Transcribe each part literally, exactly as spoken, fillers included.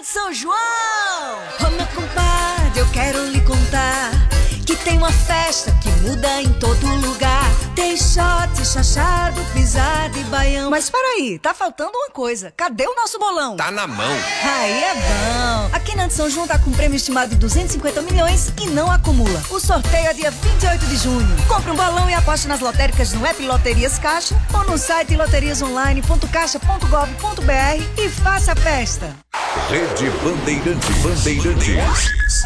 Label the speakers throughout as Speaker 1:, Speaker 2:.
Speaker 1: de São João! Ô meu compadre, eu quero lhe contar que tem uma festa que muda em todo lugar. Tem shot, chachado, pisada e baião. Mas peraí, tá faltando uma coisa. Cadê o nosso bolão?
Speaker 2: Tá na mão.
Speaker 1: Aí é bom. Aqui na de São João tá com um prêmio estimado de duzentos e cinquenta milhões e não acumula. O sorteio é dia vinte e oito de junho. Compre um bolão e aposte nas lotéricas no app Loterias Caixa ou no site loterias online ponto caixa ponto gov ponto br e faça a festa.
Speaker 3: Rede Bandeirantes. Bandeirantes.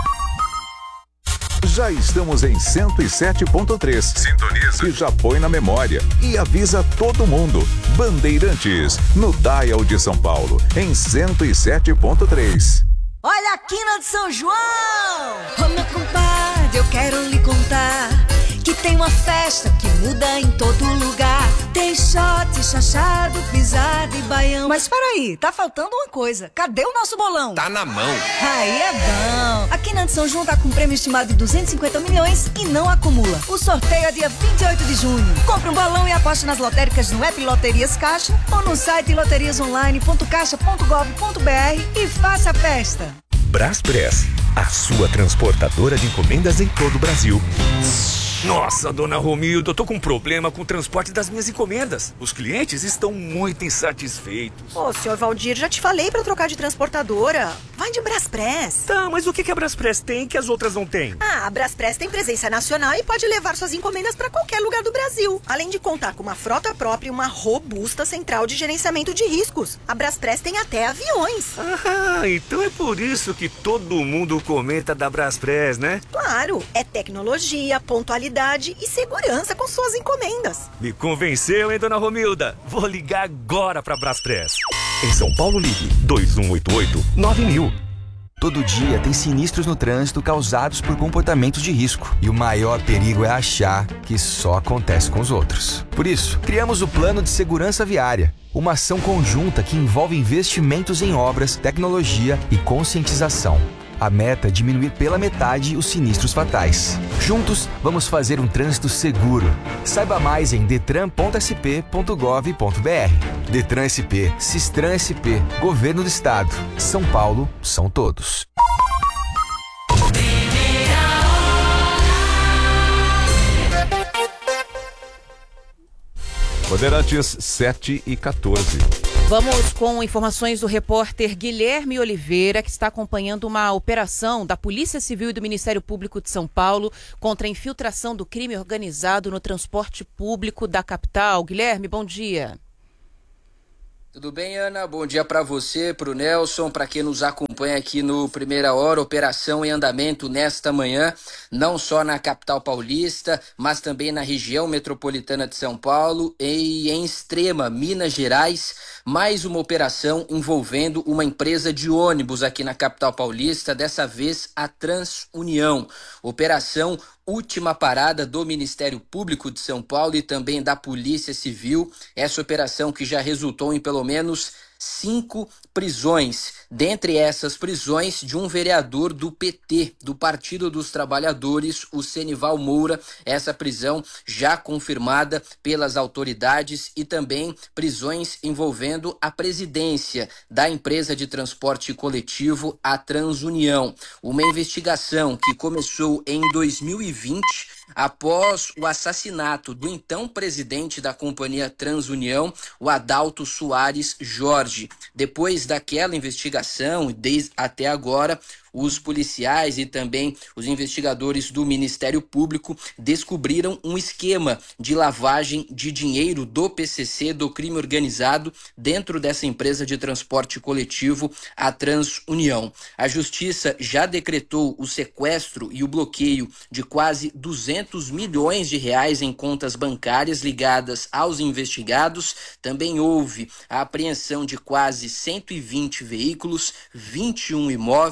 Speaker 3: Já estamos em cento e sete ponto três. Sintoniza. E já põe na memória. E avisa todo mundo. Bandeirantes, no Dial de São Paulo, em cento e sete ponto três.
Speaker 1: Olha aqui na de São João! Ô meu compadre, eu quero lhe contar que tem uma festa que muda em todo lugar. Tem shot, chachado, pisada e baião. Mas peraí, tá faltando uma coisa. Cadê o nosso bolão?
Speaker 2: Tá na mão.
Speaker 1: Aí é bom. Aqui na de São João tá com um prêmio estimado de duzentos e cinquenta milhões e não acumula. O sorteio é dia vinte e oito de junho. Compre um bolão e aposte nas lotéricas no app Loterias Caixa ou no site loterias online ponto caixa ponto gov ponto br e faça a festa.
Speaker 4: Braspress, a sua transportadora de encomendas em todo o Brasil. Nossa, dona Romilda, eu tô com um problema com o transporte das minhas encomendas. Os clientes estão muito insatisfeitos.
Speaker 5: Ô, senhor Valdir, já te falei pra trocar de transportadora. Vai de Braspress.
Speaker 4: Tá, mas o que que a Braspress tem que as outras não têm?
Speaker 5: Ah, a Braspress tem presença nacional e pode levar suas encomendas pra qualquer lugar do Brasil. Além de contar com uma frota própria e uma robusta central de gerenciamento de riscos. A Braspress tem até aviões.
Speaker 4: Ah, então é por isso que todo mundo comenta da Braspress, né?
Speaker 5: Claro, é tecnologia, pontualidade e segurança com suas encomendas.
Speaker 4: Me convenceu, hein, dona Romilda? Vou ligar agora pra Braspress. Em São Paulo, ligue dois um oito oito nove mil.
Speaker 6: Todo dia tem sinistros no trânsito causados por comportamentos de risco. E o maior perigo é achar que só acontece com os outros. Por isso, criamos o Plano de Segurança Viária. Uma ação conjunta que envolve investimentos em obras, tecnologia e conscientização. A meta é diminuir pela metade os sinistros fatais. Juntos, vamos fazer um trânsito seguro. Saiba mais em detran ponto s p ponto gov ponto br. Detran S P, Sistran S P, Governo do Estado. São Paulo, são todos.
Speaker 3: Bandeirantes sete e quatorze.
Speaker 7: Vamos com informações do repórter Guilherme Oliveira, que está acompanhando uma operação da Polícia Civil e do Ministério Público de São Paulo contra a infiltração do crime organizado no transporte público da capital. Guilherme, bom dia.
Speaker 8: Tudo bem, Ana? Bom dia para você, para o Nelson, para quem nos acompanha aqui no Primeira Hora. Operação em andamento nesta manhã, não só na capital paulista, mas também na região metropolitana de São Paulo e em Extrema, Minas Gerais. Mais uma operação envolvendo uma empresa de ônibus aqui na capital paulista, dessa vez a Transunião. Operação Última Parada do Ministério Público de São Paulo e também da Polícia Civil. Essa operação que já resultou em pelo menos cinco prisões. Dentre essas prisões, de um vereador do P T, do Partido dos Trabalhadores, o Senival Moura. Essa prisão já confirmada pelas autoridades e também prisões envolvendo a presidência da empresa de transporte coletivo, a Transunião. Uma investigação que começou em dois mil e vinte, após o assassinato do então presidente da companhia Transunião, o Adalto Soares Jorge. Depois daquela investigação, e desde até agora, os policiais e também os investigadores do Ministério Público descobriram um esquema de lavagem de dinheiro do P C C, do crime organizado, dentro dessa empresa de transporte coletivo, a Transunião. A Justiça já decretou o sequestro e o bloqueio de quase duzentos milhões de reais em contas bancárias ligadas aos investigados. Também houve a apreensão de quase cento e vinte veículos, vinte e um imóveis e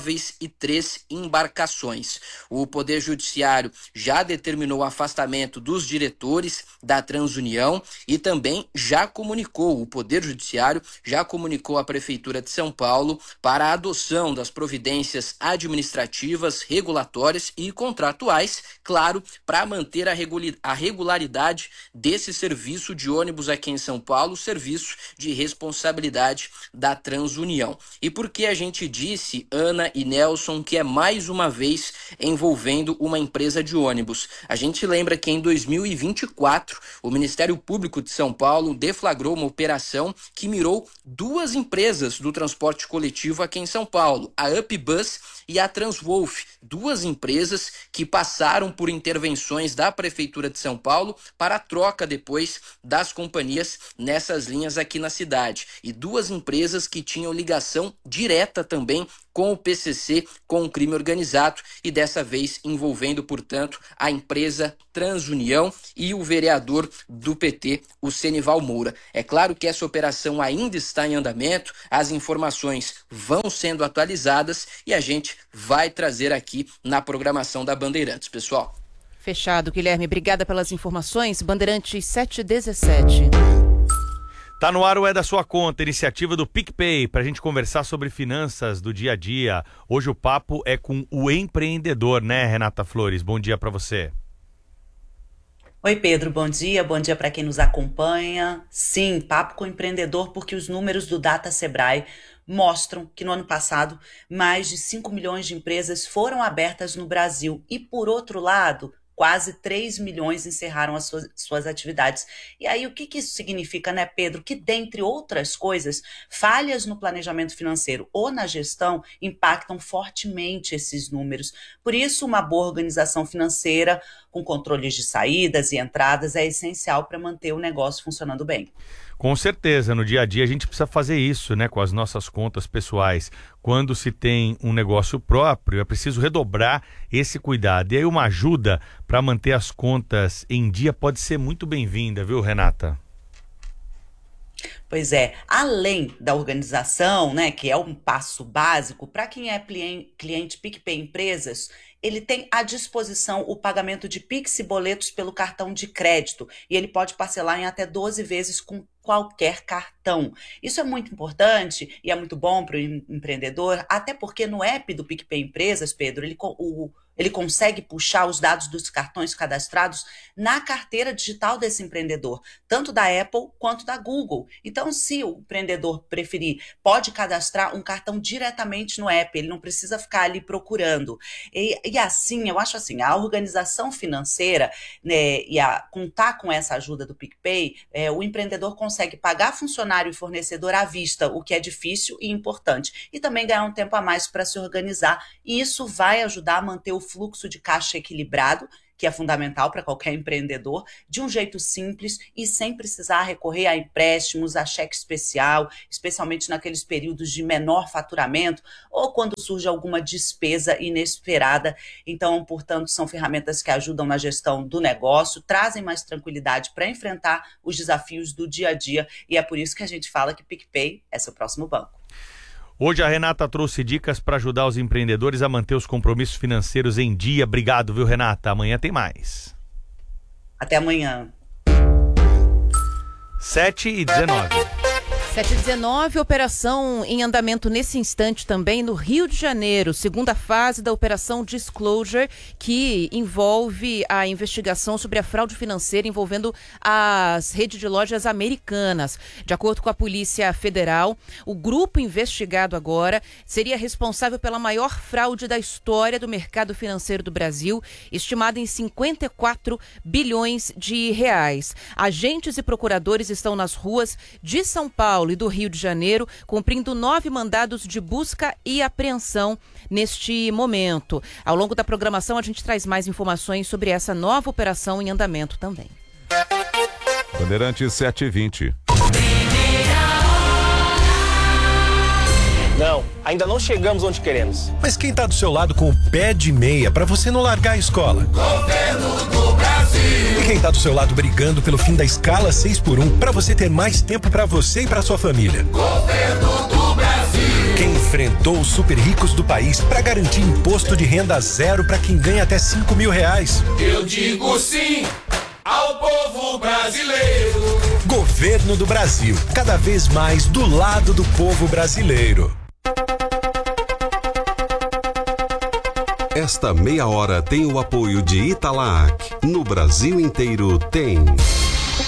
Speaker 8: três embarcações. O Poder Judiciário já determinou o afastamento dos diretores da Transunião e também já comunicou, o Poder Judiciário já comunicou à Prefeitura de São Paulo para a adoção das providências administrativas, regulatórias e contratuais, claro, para manter a regularidade desse serviço de ônibus aqui em São Paulo, serviço de responsabilidade da Transunião. E por que a gente disse, Ana e Nelson, que é mais uma vez envolvendo uma empresa de ônibus? A gente lembra que em dois mil e vinte e quatro, o Ministério Público de São Paulo deflagrou uma operação que mirou duas empresas do transporte coletivo aqui em São Paulo, a UpBus e a Transwolf, duas empresas que passaram por intervenções da Prefeitura de São Paulo para a troca depois das companhias nessas linhas aqui na cidade. E duas empresas que tinham ligação direta também com o P C C, com o crime organizado, e dessa vez envolvendo, portanto, a empresa Transunião e o vereador do P T, o Senival Moura. É claro que essa operação ainda está em andamento, as informações vão sendo atualizadas e a gente vai trazer aqui na programação da Bandeirantes, pessoal.
Speaker 7: Fechado, Guilherme. Obrigada pelas informações. Bandeirantes sete e dezessete.
Speaker 2: Tá no ar o É da Sua Conta, iniciativa do PicPay, para a gente conversar sobre finanças do dia a dia. Hoje o papo é com o empreendedor, né, Renata Flores? Bom dia para você.
Speaker 9: Oi, Pedro, bom dia. Bom dia para quem nos acompanha. Sim, papo com o empreendedor, porque os números do Data Sebrae mostram que no ano passado mais de cinco milhões de empresas foram abertas no Brasil e, por outro lado, quase três milhões encerraram as suas, suas atividades. E aí, o que, que isso significa, né, Pedro? Que, dentre outras coisas, falhas no planejamento financeiro ou na gestão impactam fortemente esses números. Por isso, uma boa organização financeira, com controles de saídas e entradas, é essencial para manter o negócio funcionando bem.
Speaker 2: Com certeza, no dia a dia a gente precisa fazer isso, né, com as nossas contas pessoais. Quando se tem um negócio próprio, é preciso redobrar esse cuidado. E aí uma ajuda para manter as contas em dia pode ser muito bem-vinda, viu, Renata?
Speaker 9: Pois é, além da organização, né, que é um passo básico, para quem é cliente PicPay Empresas, ele tem à disposição o pagamento de Pix e boletos pelo cartão de crédito e ele pode parcelar em até doze vezes com qualquer cartão. Isso é muito importante e é muito bom para o empreendedor, até porque no app do PicPay Empresas, Pedro, ele, o, ele consegue puxar os dados dos cartões cadastrados na carteira digital desse empreendedor, tanto da Apple quanto da Google. Então, se o empreendedor preferir, pode cadastrar um cartão diretamente no app, ele não precisa ficar ali procurando. E, e assim, eu acho assim, a organização financeira, né, e a contar com essa ajuda do PicPay, é, o empreendedor consegue consegue pagar funcionário e fornecedor à vista, o que é difícil e importante, e também ganhar um tempo a mais para se organizar, e isso vai ajudar a manter o fluxo de caixa equilibrado, que é fundamental para qualquer empreendedor, de um jeito simples e sem precisar recorrer a empréstimos, a cheque especial, especialmente naqueles períodos de menor faturamento ou quando surge alguma despesa inesperada. Então, portanto, são ferramentas que ajudam na gestão do negócio, trazem mais tranquilidade para enfrentar os desafios do dia a dia e é por isso que a gente fala que PicPay é seu próximo banco.
Speaker 2: Hoje a Renata trouxe dicas para ajudar os empreendedores a manter os compromissos financeiros em dia. Obrigado, viu, Renata? Amanhã tem mais.
Speaker 9: Até amanhã.
Speaker 2: sete e dezenove.
Speaker 7: sete e dezenove, operação em andamento nesse instante também no Rio de Janeiro, segunda fase da Operação Disclosure, que envolve a investigação sobre a fraude financeira envolvendo as redes de lojas americanas. De acordo com a Polícia Federal, o grupo investigado agora seria responsável pela maior fraude da história do mercado financeiro do Brasil, estimada em cinquenta e quatro bilhões de reais. Agentes e procuradores estão nas ruas de São Paulo e do Rio de Janeiro, cumprindo nove mandados de busca e apreensão neste momento. Ao longo da programação, a gente traz mais informações sobre essa nova operação em andamento também.
Speaker 3: Bandeirantes sete e vinte.
Speaker 10: Não, ainda não chegamos onde queremos.
Speaker 11: Mas quem tá do seu lado com o pé de meia pra você não largar a escola?
Speaker 12: Governo do Brasil!
Speaker 11: E quem tá do seu lado brigando pelo fim da escala seis por um pra você ter mais tempo pra você e pra sua família?
Speaker 12: Governo do Brasil!
Speaker 11: Quem enfrentou os super ricos do país para garantir imposto de renda zero para quem ganha até cinco mil reais.
Speaker 12: Eu digo sim ao povo brasileiro.
Speaker 11: Governo do Brasil, cada vez mais do lado do povo brasileiro.
Speaker 13: Esta meia hora tem o apoio de Italac. No Brasil inteiro tem.